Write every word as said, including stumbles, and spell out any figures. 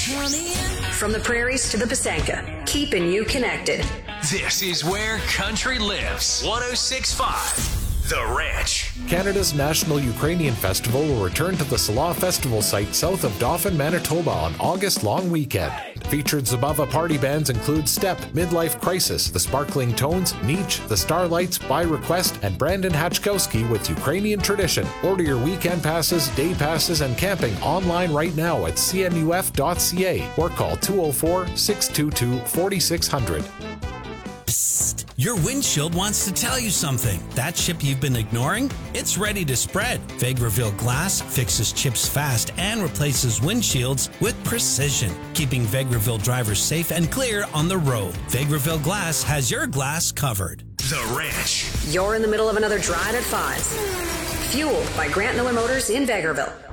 From the prairies to the Pasanka, keeping you connected. This is where country lives. one oh six point five. The Ranch. Canada's National Ukrainian Festival will return to the Salah Festival site south of Dauphin, Manitoba on August long weekend. Featured Zabava party bands include Step, Midlife Crisis, The Sparkling Tones, Nietzsche, The Starlights, By Request, and Brandon Hachkowski with Ukrainian Tradition. Order your weekend passes, day passes, and camping online right now at c n u f dot c a or call two oh four, six two two, four six zero zero. Psst. Your windshield wants to tell you something. That chip you've been ignoring? It's ready to spread. Vegreville Glass fixes chips fast and replaces windshields with precision, keeping Vegreville drivers safe and clear on the road. Vegreville Glass has your glass covered. The Ranch. You're in the middle of another drive at five. Fueled by Grant Miller Motors in Vegreville.